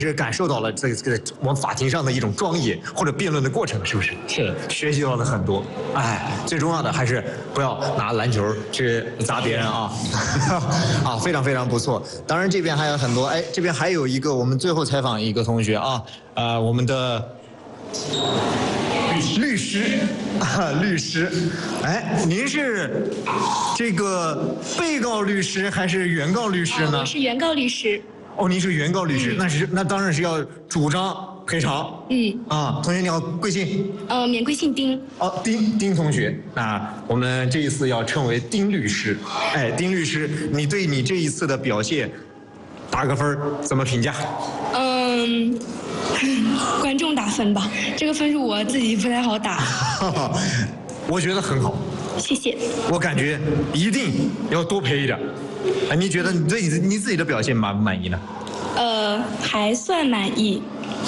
是感受到了这个我们法庭上的一种庄严或者辩论的过程，是不是？ 是， 学习到了很多。哎，最重要的还是不要拿篮球去砸别人啊！啊，非常非常不错。当然这边还有很多，哎，这边还有一个，我们最后采访一个同学啊，我们的律师啊，律师，哎，您是这个被告律师还是原告律师呢？ 我是原告律师。 哦，您是原告律师，那当然是要主张赔偿。同学你好，贵姓？ 免贵姓丁。 哦，丁同学，那我们这一次要称为丁律师。哎，丁律师，你对你这一次的表现打个分，怎么评价？ 观众打分吧，这个分数我自己不太好打。 我觉得很好。 谢谢。 我感觉一定要多赔一点。哎，你觉得你对你自己的表现满不满意呢？ 还算满意。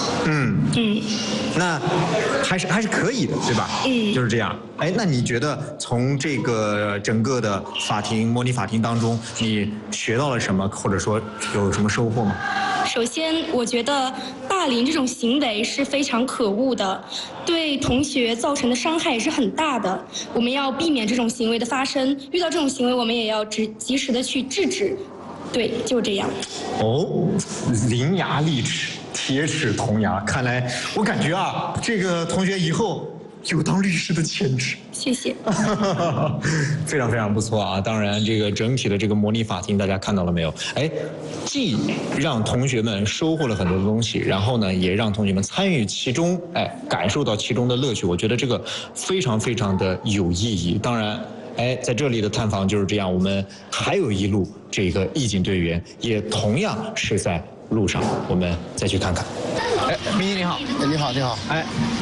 那还是可以的，对吧？就是这样。哎，那你觉得从这个整个的模拟法庭当中，你学到了什么，或者说有什么收获吗？ 首先，我觉得霸凌这种行为是非常可恶的，对同学造成的伤害也是很大的。我们要避免这种行为的发生，遇到这种行为，我们也要及时的去制止。对，就这样。 哦，伶牙俐齿，铁齿铜牙，看来我感觉啊，这个同学以后有当律师的潜质。 谢谢。 非常非常不错啊！当然，这个整体的这个模拟法庭，大家看到了没有？哎，既让同学们收获了很多的东西，然后呢，也让同学们参与其中，哎，感受到其中的乐趣。我觉得这个非常非常的有意义。当然。哎，在这里的探访就是这样，我们还有一路这个义警队员也同样是在路上，我们再去看看。哎，明星你好， 你好，你好， 哎。